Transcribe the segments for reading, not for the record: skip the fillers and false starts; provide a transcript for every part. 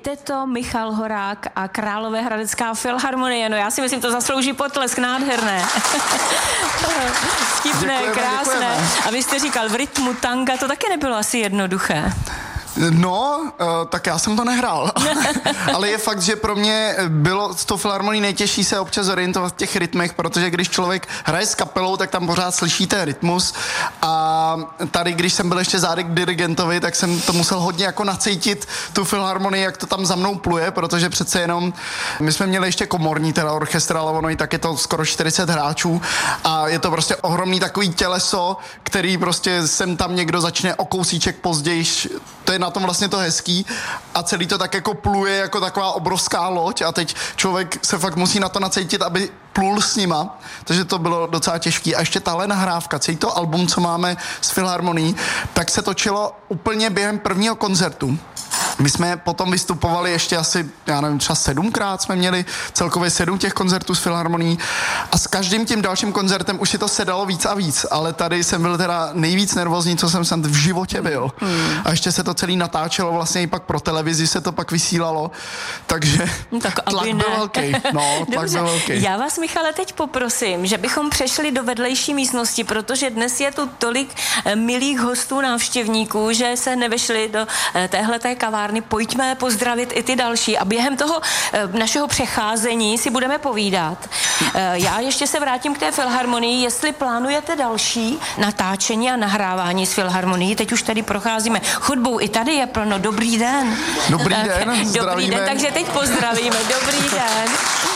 Dejte to, Michal Horák a Královéhradecká filharmonie. No já si myslím, to zaslouží potlesk, nádherné. Vtipné, krásné. Děkujeme. A vy jste říkal, v rytmu tanga, to taky nebylo asi jednoduché. No, tak já jsem to nehrál, ale je fakt, že pro mě bylo z toho filharmonii nejtěžší se občas orientovat v těch rytmech, protože když člověk hraje s kapelou, tak tam pořád slyší ten rytmus a tady, když jsem byl ještě zády k dirigentovi, tak jsem to musel hodně jako nacítit tu filharmonii, jak to tam za mnou pluje, protože přece jenom my jsme měli ještě komorní teda orchestr, ale ono i tak je to skoro 40 hráčů a je to prostě ohromný takový těleso, který prostě sem tam někdo začne o kousíček později. To je na tom vlastně to hezký a celý to tak jako pluje jako taková obrovská loď a teď člověk se fakt musí na to nacítit, aby plul s nima, takže to bylo docela těžký. A ještě tahle nahrávka, celý to album, co máme s filharmonií, tak se točilo úplně během prvního koncertu. My jsme potom vystupovali ještě asi, já nevím, třeba 7krát jsme měli, celkově 7 těch koncertů s filharmonií a s každým tím dalším koncertem už si to sedalo víc a víc, ale tady jsem byl teda nejvíc nervózní, co jsem v životě byl. A ještě se to celý natáčelo, vlastně i pak pro televizi se to pak vysílalo, takže tak tlak byl velký. No, tlak byl velký. Já vás, Michale, teď poprosím, že bychom přešli do vedlejší místnosti, protože dnes je tu tolik milých hostů, návštěvníků, že se nevešli do téhleté kavárny. Pojďme pozdravit i ty další a během toho našeho přecházení si budeme povídat. Já ještě se vrátím k té filharmonii, jestli plánujete další natáčení a nahrávání s filharmonií. Teď už tady procházíme chodbou, i tady je plno. Dobrý den. Dobrý den, Dobrý den, takže teď pozdravíme. Dobrý den.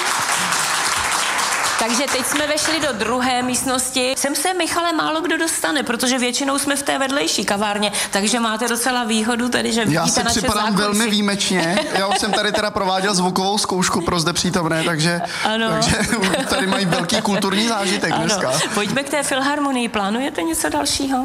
Takže teď jsme vešli do druhé místnosti. Sem se, Michale, málo kdo dostane, protože většinou jsme v té vedlejší kavárně, takže máte docela výhodu tady, že vidíte naše zákulisí. Já si připadám velmi výjimečně. Já už jsem tady teda prováděl zvukovou zkoušku pro zde přítomné, takže tady mají velký kulturní zážitek dneska. Pojďme k té filharmonii. Plánujete něco dalšího?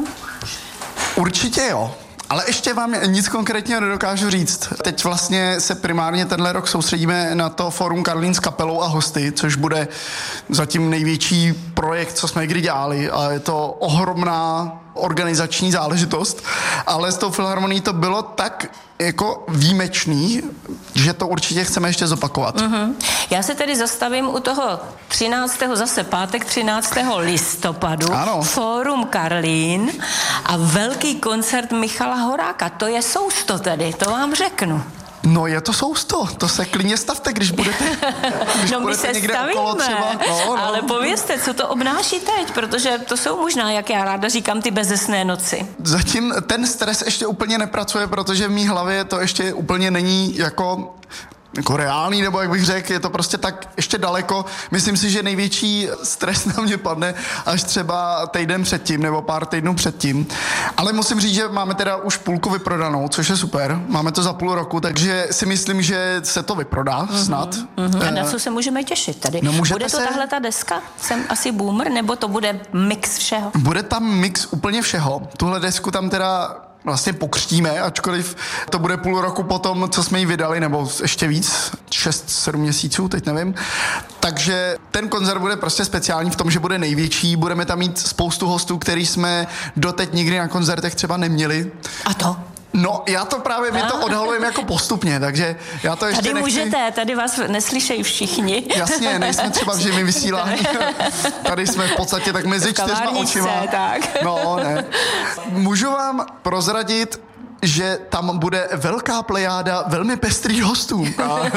Určitě jo. Ale ještě vám nic konkrétního nedokážu říct. Teď vlastně se primárně tenhle rok soustředíme na to Fórum Karlín s kapelou a hosty, což bude zatím největší projekt, co jsme kdy dělali a je to ohromná organizační záležitost, ale s tou filharmonií to bylo tak jako výjimečný, že to určitě chceme ještě zopakovat. Já se tedy zastavím u toho 13. zase pátek 13. listopadu. Ano. Fórum Karlín a velký koncert Michala Horáka. To je sousto tedy, to vám řeknu. No je to sousto, to se klidně stavte, když budete, my se někde stavíme, okolo třeba. No. Ale povězte, co to obnáší teď, protože to jsou možná, jak já ráda říkám, ty bezesné noci. Zatím ten stres ještě úplně nepracuje, protože v mý hlavě to ještě úplně není jako reálný, nebo jak bych řekl, je to prostě tak ještě daleko. Myslím si, že největší stres na mě padne až třeba týden předtím, nebo pár týdnů předtím. Ale musím říct, že máme teda už půlku vyprodanou, což je super. Máme to za půl roku, takže si myslím, že se to vyprodá snad. A na co se můžeme těšit tady? No, bude to tahle ta deska? Jsem asi boomer, nebo to bude mix všeho? Bude tam mix úplně všeho. Tuhle desku tam teda vlastně pokřtíme, ačkoliv to bude půl roku potom, co jsme ji vydali, nebo ještě víc, 6-7 měsíců, teď nevím. Takže ten koncert bude prostě speciální v tom, že bude největší, budeme tam mít spoustu hostů, který jsme doteď nikdy na koncertech třeba neměli. A to? No, já to právě, my to odhalujeme jako postupně, takže já to ještě tady nechci... můžete, tady vás neslyšejí všichni. Jasně, nejsme třeba v živém vysílání. Tady jsme v podstatě tak mezi 4 očima. Tak. No, ne. Můžu vám prozradit, že tam bude velká plejáda velmi pestrých hostů.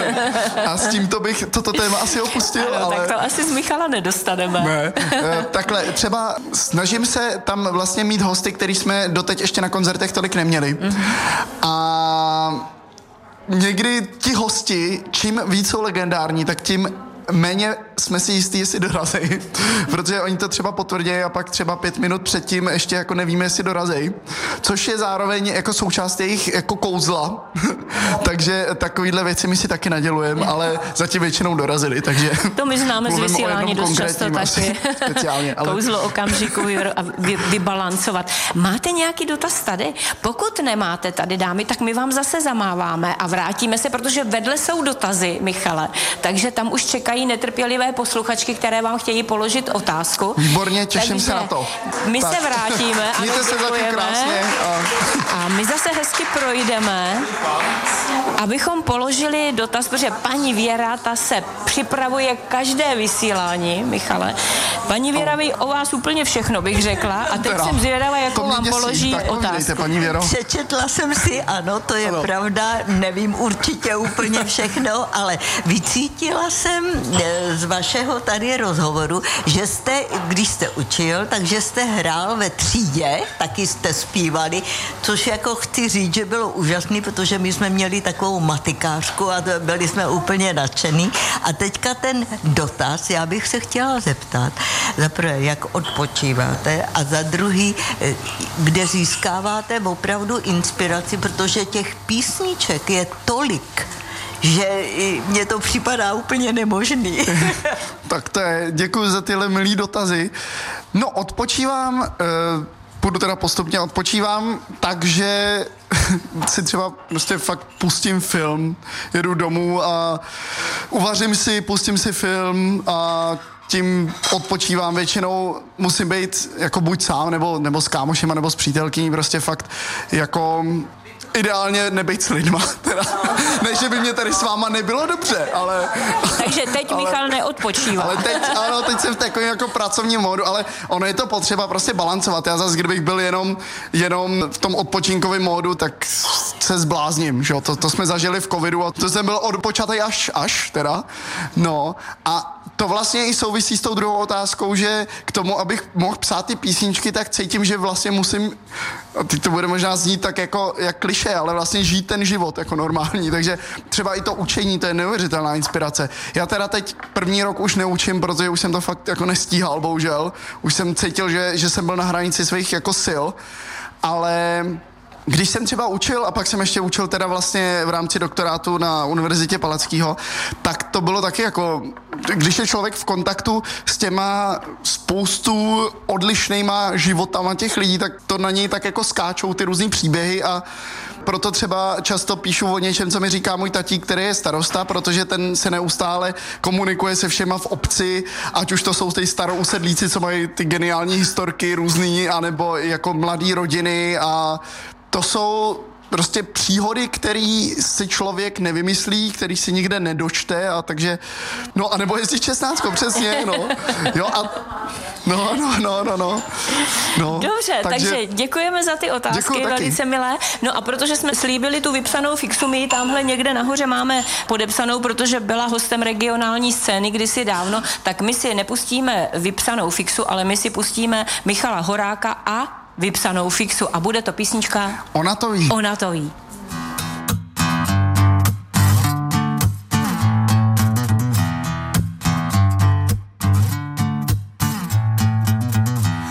A s tímto bych toto téma asi opustil. Ano, ale... tak to asi z Michala nedostaneme. Ne. Takhle, třeba snažím se tam vlastně mít hosty, který jsme doteď ještě na koncertech tolik neměli. A někdy ti hosti, čím víc jsou legendární, tak tím méně jsme si jistí, jestli dorazí, protože oni to třeba potvrdí a pak třeba 5 minut předtím ještě jako nevíme, jestli dorazí, což je zároveň jako součást jejich jako kouzla, takže takovýhle věci my si taky nadělujeme, ale zatím většinou dorazili, takže to my známe z vysílání dost často taky. Speciálně, ale... Kouzlo okamžiku vybalancovat. Máte nějaký dotaz tady? Pokud nemáte tady, dámy, tak my vám zase zamáváme a vrátíme se, protože vedle jsou dotazy, Michale, takže tam už čekají netrpělivé posluchačky, které vám chtějí položit otázku. Výborně, těším se na to. My se vrátíme a mějte se taky krásně. A my zase hezky projdeme. abychom položili dotaz, protože paní Věra, ta se připravuje každé vysílání, Michale. Paní Věra ví o vás úplně všechno, bych řekla. A teď jsem zvědavá, jakou vám položí otázku. Paní Věro. Přečetla jsem si, ano, to je pravda, nevím určitě úplně všechno, ale vycítila jsem z vašeho tady rozhovoru, že jste, když jste učil, takže jste hrál ve třídě, taky jste zpívali, což jako chci říct, že bylo úžasný, protože my jsme měli takovou matikářku a byli jsme úplně nadšený. A teďka ten dotaz, já bych se chtěla zeptat, za prvé, jak odpočíváte a za druhý, kde získáváte opravdu inspiraci, protože těch písniček je tolik, že mně to připadá úplně nemožný. Tak to je, děkuji za tyhle milý dotazy. No, odpočívám, půjdu teda postupně, odpočívám, takže si třeba prostě fakt pustím film, jedu domů a uvařím si, pustím si film a tím odpočívám. Většinou musím být jako buď sám, nebo s kámošema, nebo s přítelkyní, prostě fakt jako ideálně nebejt s lidma, teda. Ne, že by mě tady s váma nebylo dobře, ale... Takže teď Michal neodpočívá. Ale teď jsem v takovém jako pracovním módu, ale ono je to potřeba prostě balancovat. Já zase, kdybych byl jenom v tom odpočinkovém módu, tak se zblázním, že jo. To jsme zažili v covidu a to jsem byl odpočatý až teda. No a to vlastně i souvisí s tou druhou otázkou, že k tomu, abych mohl psát ty písničky, tak cítím, že vlastně musím, a teď to bude možná znít tak jako jak klišé, ale vlastně žít ten život jako normální, takže třeba i to učení, to je neuvěřitelná inspirace. Já teda teď první rok už neučím, protože už jsem to fakt jako nestíhal, bohužel. Už jsem cítil, že jsem byl na hranici svých jako sil, ale když jsem třeba učil, a pak jsem ještě učil teda vlastně v rámci doktorátu na Univerzitě Palackého, tak to bylo taky jako, když je člověk v kontaktu s těma spoustu odlišnýma životama těch lidí, tak to na něj tak jako skáčou ty různý příběhy a proto třeba často píšu o něčem, co mi říká můj tatík, který je starosta, protože ten se neustále komunikuje se všema v obci, ať už to jsou ty starousedlíci, co mají ty geniální historky různý, anebo jako mladý rodiny a to jsou prostě příhody, který si člověk nevymyslí, který si nikde nedočte a takže, no a nebo jezdí 16, přesně, no. Jo a, no. Dobře, takže děkujeme za ty otázky, velice milé. No a protože jsme slíbili tu vypsanou fixu, my ji tamhle někde nahoře máme podepsanou, protože byla hostem regionální scény kdysi dávno, tak my si nepustíme vypsanou fixu, ale my si pustíme Michala Horáka a vypsanou fixu a bude to písnička Ona to ví. Ona to ví.